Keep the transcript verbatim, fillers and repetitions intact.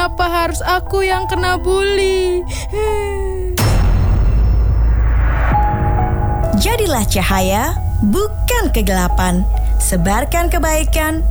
Kenapa harus aku yang kena bully? Jadilah cahaya, bukan kegelapan. Sebarkan kebaikan